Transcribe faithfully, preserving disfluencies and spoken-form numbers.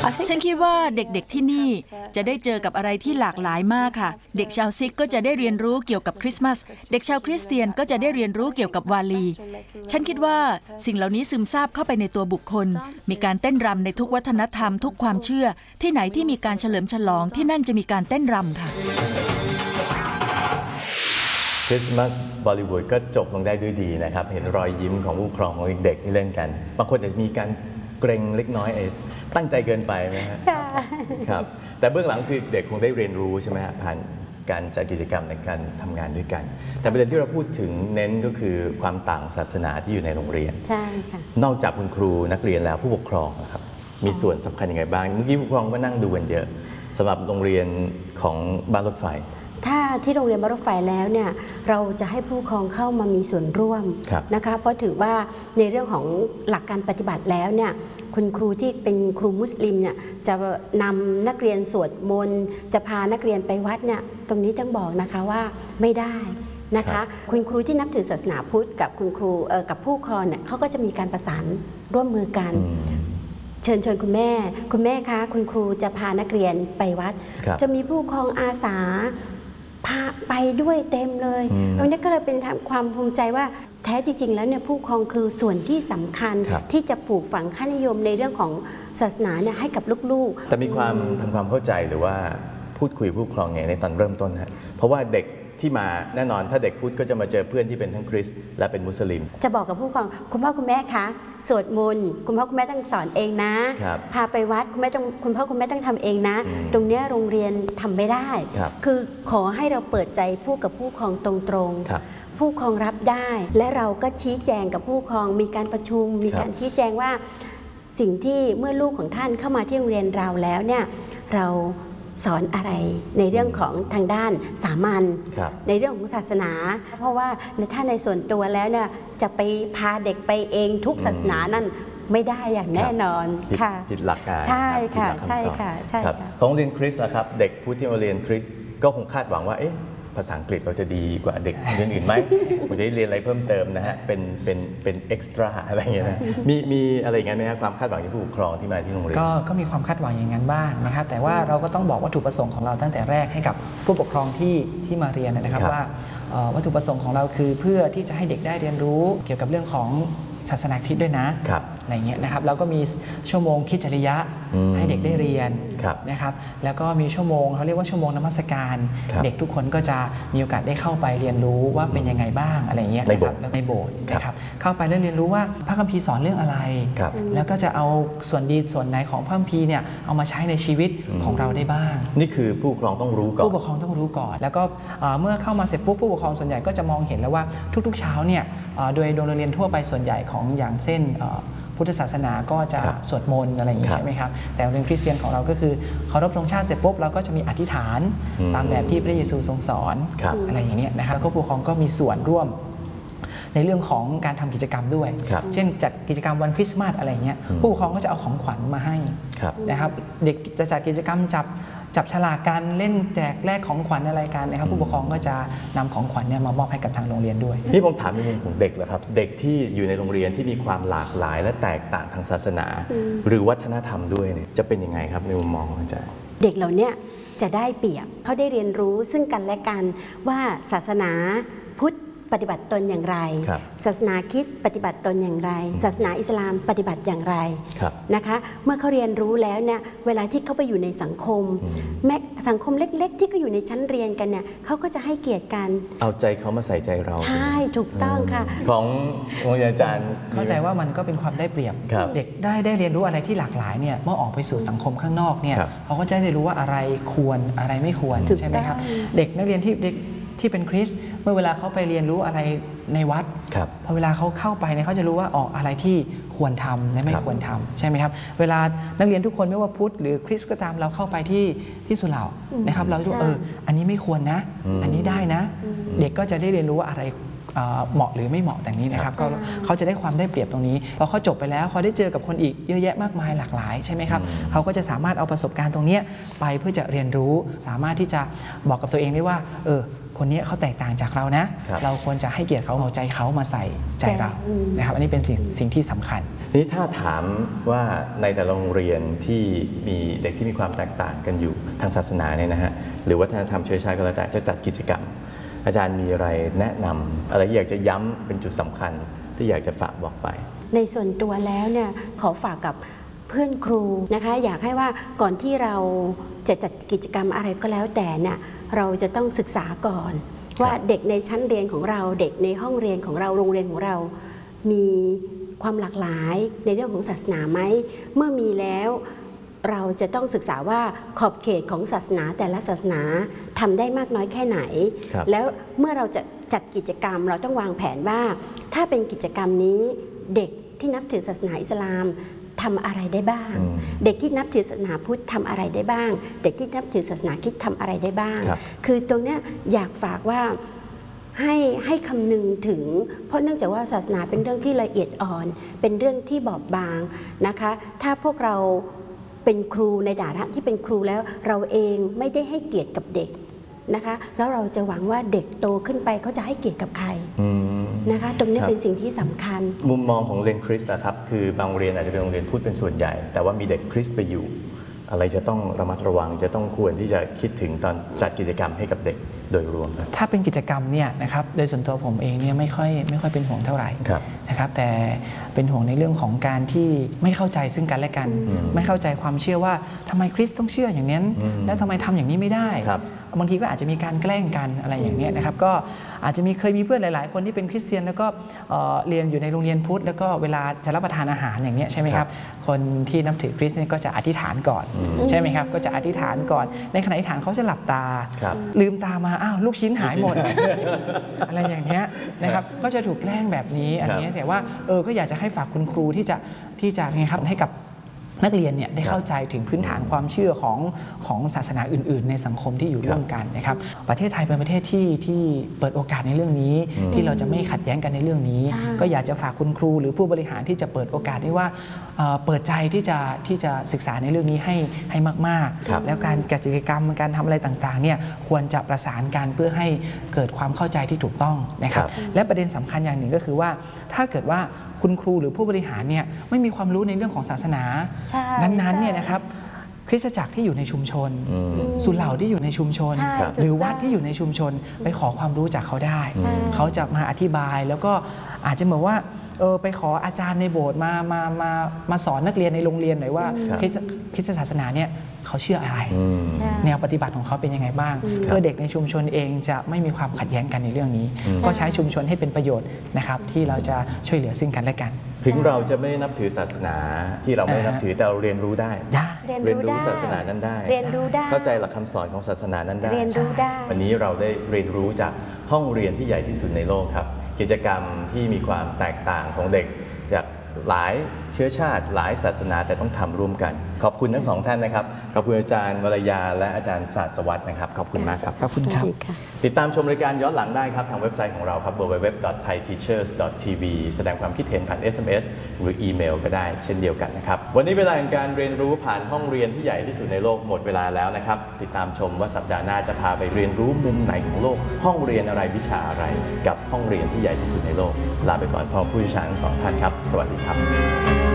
ฉันคิดว่าเด็กๆที่นี่จะได้เจอกับอะไรที่หลากหลายมากค่ะเด็กชาวซิกก็จะได้เรียนรู้เกี่ยวกับคริสต์มาสเด็กชาวคริสเตียนก็จะได้เรียนรู้เกี่ยวกับวาลีฉันคิดว่าสิ่งเหล่านี้ซึมซาบเข้าไปในตัวบุคคลมีการเต้นรำในทุกวัฒนธรรมทุกความเชื่อที่ไหนที่มีการเฉลิมฉลองที่นั่นจะมีการเต้นรำค่ะคริสต์มาสบอลลีวูดก็จบลงได้ด้วยดีนะครับเห็นรอยยิ้มของผู้ปกครองของเด็กๆที่เล่นกันบางคนอาจจะมีการเกรงเล็กน้อยตั้งใจเกินไปไหมครับใช่ครับแต่เบื้องหลังคือเด็กคงได้เรียนรู้ใช่ไหมฮะผ่านการจัดกิจกรรมในการทำงานด้วยกันแต่ประเด็นที่เราพูดถึงเน้นก็คือความต่างศาสนาที่อยู่ในโรงเรียนใช่ค่ะนอกจากคุณครูนักเรียนแล้วผู้ปกครองครับมีส่วนสำคัญยังไงบ้างเมื่อกี้ผู้ปกครองก็นั่งดูกันเยอะสำหรับโรงเรียนของบ้านรถไฟถ้าที่โรงเรียนบ้านรถไฟแล้วเนี่ยเราจะให้ผู้ปกครองเข้ามามีส่วนร่วมนะคะเพราะถือว่าในเรื่องของหลักการปฏิบัติแล้วเนี่ยคุณครูที่เป็นครูมุสลิมเนี่ยจะนำนักเรียนสวดมนต์จะพานักเรียนไปวัดเนี่ยตรงนี้ต้องบอกนะคะว่าไม่ได้นะคะคุณครูที่นับถือศาสนาพุทธกับคุณครูกับผู้ปกครองเนี่ยเขาก็จะมีการประสานร่วมมือกันเชิญชวนคุณแม่คุณแม่คะคุณครูจะพานักเรียนไปวัดจะมีผู้ปกครองอาสาพาไปด้วยเต็มเลยตรงนี้ก็เลยเป็นความภูมิใจว่าแท้จริงๆแล้วเนี่ยผู้ปกครองคือส่วนที่สำคัญที่จะปลูกฝังค่านิยมในเรื่องของศาสนาเนี่ยให้กับลูกๆแต่มีความทำความเข้าใจหรือว่าพูดคุยผู้ปกครองไงในตอนเริ่มต้นฮะเพราะว่าเด็กที่มาแน่นอนถ้าเด็กพุทธก็จะมาเจอเพื่อนที่เป็นทั้งคริสต์และเป็นมุสลิมจะบอกกับผู้ปกครองคุณพ่อคุณแม่คะสวดมนต์คุณพ่อคุณแม่ต้องสอนเองนะพาไปวัดคุณแม่ต้องคุณพ่อคุณแม่ต้องทำเองนะตรงนี้โรงเรียนทำไม่ได้คือขอให้เราเปิดใจพูดกับผู้ปกครองตรงๆผู้ปกครองรับได้และเราก็ชี้แจงกับผู้ปกครองมีการประชุมมีการชี้แจงว่าสิ่งที่เมื่อลูกของท่านเข้ามาที่โรงเรียนเราแล้วเนี่ยเราสอนอะไรในเรื่องของทางด้านสามัญในเรื่องของศาสนาเพราะว่าถ้าในส่วนตัวแล้วเนี่ยจะไปพาเด็กไปเองทุกศาสนานั่นไม่ได้อย่างแน่นอนค่ะผิดหลักการใช่ค่ะใช่ค่ะใช่ค่ะของเรียนคริสต์นะครับเด็กผู้ที่มาเรียนคริสต์ก็คงคาดหวังว่าเอ๊ะภาษาอังกฤษเราจะดีกว่าเด็กเรียนอื่นไหมผมจะได้เรียนอะไรเพิ่มเติมนะฮะเป็นเป็นเป็นเอ็กซ์ตร้าอะไรอย่างเงี้ยนะมีมีอะไรอย่างเงี้ยไหมครับความคาดหวังที่ผู้ปกครองที่มาที่โรงเรียนก็ก็มีความคาดหวังอย่างนั้นบ้างนะครับแต่ว่าเราก็ต้องบอกวัตถุประสงค์ของเราตั้งแต่แรกให้กับผู้ปกครองที่ที่มาเรียนนะครับว่าวัตถุประสงค์ของเราคือเพื่อที่จะให้เด็กได้เรียนรู้เกี่ยวกับเรื่องของศาสนาคริสต์ด้วยนะอะไรเงี้ยนะครับแล้วก็มีชั่วโมงคริสตจริยะให้เด็กได้เรียนนะครับแล้วก็มีชั่วโมงเขาเรียกว่าชั่วโมงนมัสการเด็กทุกคนก็จะมีโอกาสได้เข้าไปเรียนรู้ว่าเป็นยังไงบ้างอะไรเงี้ยนะครับในโบสถ์นะครับเข้าไปแล้วเรียนรู้ว่าพระคัมภีร์สอนเรื่องอะไรแล้วก็จะเอาส่วนดีส่วนไหนของพระคัมภีร์เนี่ยเอามาใช้ในชีวิตของเราได้บ้างนี่คือผู้ปกครองต้องรู้ก่อนผู้ปกครองต้องรู้ก่อนแล้วก็เมื่อเข้ามาเสร็จปุ๊บผู้ปกครองส่วนใหญ่ก็จะมองเห็นแล้วว่าทุกๆเช้าเนี่ยโดยโรงเรียนทั่วไปส่วนใหญ่ของอย่างเช่นพุทธศาสนาก็จะสวดมนต์อะไรอย่างนี้ใช่ไหมครับแต่โรงเรียนคริสเตียนของเราก็คือเคารพธงชาติเสร็จปุ๊บเราก็จะมีอธิษฐานตามแบบที่พระเยซูทรงสอนอะไรอย่างนี้นะครับแล้วก็ผู้ปกครองก็มีส่วนร่วมในเรื่องของการทำกิจกรรมด้วยเช่นจัดกิจกรรมวันคริสต์มาสอะไรเงี้ยผู้ปกครองก็จะเอาของขวัญมาให้นะครับเด็กจะจัดกิจกรรมจับจับฉลากกันเล่นแจกแลกของขวัญอะไรกันนะครับผู้ปกครองก็จะนำของขวัญเนี่ยมามอบให้กับทางโรงเรียนด้วยนี่ผมถามในมุมของเด็กเหรอครับเด็กที่อยู่ในโรงเรียนที่มีความหลากหลายและแตกต่างทางศาสนาหรือวัฒนธรรมด้วยเนี่ยจะเป็นยังไงครับในมุมมองของอาจารย์เด็กเหล่านี้จะได้เปรียบเขาได้เรียนรู้ซึ่งกันและกันว่าศาสนาพุทธปฏิบัติตนอย่างไรศาสนาคริสต์ปฏิบัติตนอย่างไรศาสนาอิสลามปฏิบัติอย่างไรนะคะเมื่อเขาเรียนรู้แล้วเนี่ยเวลาที่เขาไปอยู่ในสังคมแม้สังคมเล็กๆที่ก็อยู่ในชั้นเรียนกันเนี่ยเขาก็จะให้เกียรติกันเอาใจเขามาใส่ใจเราใช่ถูกต้องค่ะของโรงเรียนอาจารย์เข้าใจว่ามันก็เป็นความได้เปรียบเด็กได้ได้เรียนรู้อะไรที่หลากหลายเนี่ยเมื่อออกไปสู่สังคมข้างนอกเนี่ยเขาก็จะได้รู้ว่าอะไรควรอะไรไม่ควรใช่ไหมครับเด็กนักเรียนที่เด็กที่เป็นคริสต์เมื่อเวลาเขาไปเรียนรู้อะไรในวัดพอเวลาเขาเข้าไปเนี่ยเขาจะรู้ว่าออกอะไรที่ควรทำและไม่ควรทำใช่ไหมครับเวลานักเรียนทุกคนไม่ว่าพุทธหรือคริสต์ก็ตามเราเข้าไปที่ที่สุเหร่านะครับเราจะรู้เอออันนี้ไม่ควรนะอันนี้ได้นะเด็กก็จะได้เรียนรู้ว่าอะไรเหมาะหรือไม่เหมาะแต่นี้นะครับก็เขาจะได้ความได้เปรียบตรงนี้พอเขาจบไปแล้วเขาได้เจอกับคนอีกเยอะแยะมากมายหลากหลายใช่ไหมครับเขาก็จะสามารถเอาประสบการณ์ตรงนี้ไปเพื่อจะเรียนรู้สามารถที่จะบอกกับตัวเองได้ว่าเออคนนี้เขาแตกต่างจากเรานะเราควรจะให้เกียรติเขาเอาใจเขามาใส่ใจเรานะครับอันนี้เป็นสิ่งสิ่งที่สำคัญนี่ถ้าถามว่าในแต่ละโรงเรียนที่มีเด็กที่มีความแตกต่างกันอยู่ทางศาสนาเนี่ยนะฮะหรือวัฒนธรรมเชื้อชาติก็แล้วแต่จะจัดกิจกรรมอาจารย์มีอะไรแนะนำอะไรที่อยากจะย้ำเป็นจุดสำคัญที่อยากจะฝากบอกไปในส่วนตัวแล้วเนี่ยขอฝากกับเพื่อนครูนะคะอยากให้ว่าก่อนที่เราจะจัดกิจกรรมอะไรก็แล้วแต่เนี่ยเราจะต้องศึกษาก่อนว่าเด็กในชั้นเรียนของเราเด็กในห้องเรียนของเราโรงเรียนของเรามีความหลากหลายในเรื่องของศาสนาไหมเมื่อมีแล้วเราจะต้องศึกษาว่าขอบเขตของศาสนาแต่ละศาสนาทำได้มากน้อยแค่ไหนแล้วเมื่อเราจะจัดกิจกรรมเราต้องวางแผนว่าถ้าเป็นกิจกรรมนี้เด็กที่นับถือศาสนาอิสลามทำอะไรได้บ้างเด็กที่นับถือศาสนาพุทธทำอะไรได้บ้างเด็กที่นับถือศาสนาคริสต์ทำอะไรได้บ้าง ค, คือตรงนี้อยากฝากว่าให้ให้คำนึงถึงเพราะเนื่องจากว่าศาสนาเป็นเรื่องที่ละเอียดอ่อนเป็นเรื่องที่บอบบางนะคะถ้าพวกเราเป็นครูในฐานะที่เป็นครูแล้วเราเองไม่ได้ให้เกียรติกับเด็กนะคะแล้วเราจะหวังว่าเด็กโตขึ้นไปเขาจะให้เกียรติกับใครนะคะตรงนี้เป็นสิ่งที่สำคัญมุมมองของโรงเรียนคริสต์นะครับคือบางโรงเรียนอาจจะเป็นโรงเรียนพุทธเป็นส่วนใหญ่แต่ว่ามีเด็กคริสต์ไปอยู่อะไรจะต้องระมัดระวังจะต้องควรที่จะคิดถึงตอนจัดกิจกรรมให้กับเด็กโดยรวมครับถ้าเป็นกิจกรรมเนี่ยนะครับโดยส่วนตัวผมเองเนี่ยไม่ค่อยไม่ค่อยเป็นห่วงเท่าไหร่นะครับแต่เป็นห่วงในเรื่องของการที่ไม่เข้าใจซึ่งกันและกันไม่เข้าใจความเชื่อว่าทำไมคริสต์ต้องเชื่ออย่างนั้นแล้วทำไมทำอย่างนี้ไม่ได้บางทีก็อาจจะมีการแกล้งกันอะไรอย่างนี้นะครับก็อาจจะมีเคยมีเพื่อนหลายๆคนที่เป็นคริสเตียนแล้วก็เรียนอยู่ในโรงเรียนพุทธแล้วก็เวลาจะรับประทานอาหารอย่างนี้ใช่ไหมครับคนที่นับถือคริสต์เนี่ยก็จะอธิษฐานก่อนใช่ไหมครับก็จะอธิษฐานก่อนในขณะอธิษฐานเขาจะหลับตาลืมตามาอ้าวลูกชิ้นหายหมดอะไรอย่างนี้นะครับก็จะถูกแกล้งแบบนี้อันนี้แต่ว่าเออก็อยากจะให้ฝากคุณครูที่จะที่จะไงครับให้กับนักเรียนเนี่ยได้เข้าใจถึงพื้นฐานความเชื่อของของศาสนาอื่นๆในสังคมที่อยู่ร่วมกันนะครับประเทศไทยเป็นประเทศที่ที่เปิดโอกาสในเรื่องนี้ที่เราจะไม่ขัดแย้งกันในเรื่องนี้ก็อยากจะฝากคุณครูหรือผู้บริหารที่จะเปิดโอกาสนี้ว่าเปิดใจที่จะที่จะศึกษาในเรื่องนี้ให้ให้มากๆแล้วการกิจกรรมการทำอะไรต่างๆเนี่ยควรจะประสานกันเพื่อให้เกิดความเข้าใจที่ถูกต้องนะครับและประเด็นสำคัญอย่างหนึ่งก็คือว่าถ้าเกิดว่าคุณครูหรือผู้บริหารเนี่ยไม่มีความรู้ในเรื่องของศาสนานั้นๆเนี่ยนะครับคริสตจักรที่อยู่ในชุมชนสุเหร่าที่อยู่ในชุมชนหรือวัดที่อยู่ในชุมชนไปขอความรู้จากเขาได้เขาจะมาอธิบายแล้วก็อาจจะเหมือนว่าเออไปขออาจารย์ในโบสถ์มามามามาสอนนักเรียนในโรงเรียนหน่อยว่าคริสตศาสนาเนี่ยเขาเชื่ออะไรแนวปฏิบัติของเขาเป็นยังไงบ้างเพื่อเด็กในชุมชนเองจะไม่มีความขัดแย้งกันในเรื่องนี้ก็ใช้ชุมชนให้เป็นประโยชน์นะครับที่เราจะช่วยเหลือซึ่งกันและกันถึงเราจะไม่นับถือศาสนาที่เราไม่นับถือแต่เราเรียนรู้ได้เรียนรู้ศาสนานั้นได้เรียนรู้ได้เข้าใจหลักคำสอนของศาสนานั้นได้เรียนรู้ได้วันนี้เราได้เรียนรู้จากห้องเรียนที่ใหญ่ที่สุดในโลกครับกิจกรรมที่มีความแตกต่างของเด็กจากหลายเชื้อชาติหลายศาสนาแต่ต้องทำร่วมกันขอบคุณทั้งสองท่านนะครับขอบคุณอาจารย์วรยาและอาจารย์ศาสวัฒน์นะครับขอบคุณมากครับขอบคุณครับติดตามชมรายการย้อนหลังได้ครับทางเว็บไซต์ของเราครับ ดับเบิลยู ดับเบิลยู ดับเบิลยู ดอท ไทยทีเชอร์ส ดอท ที วี แสดงความคิดเห็นผ่าน เอส เอ็ม เอส หรืออีเมลก็ได้เช่นเดียวกันนะครับวันนี้เวลาการเรียนรู้ผ่านห้องเรียนที่ใหญ่ที่สุดในโลกหมดเวลาแล้วนะครับติดตามชมว่าสัปดาห์หน้าจะพาไปเรียนรู้มุมไหนของโลกห้องเรียนอะไรวิชาอะไรกับห้องเรียนที่ใหญ่ที่สุดในโลกลาไปก่อนพร้อมผู้เชี่ยวชาญทั้งสองท่านครับสวัสดีครับ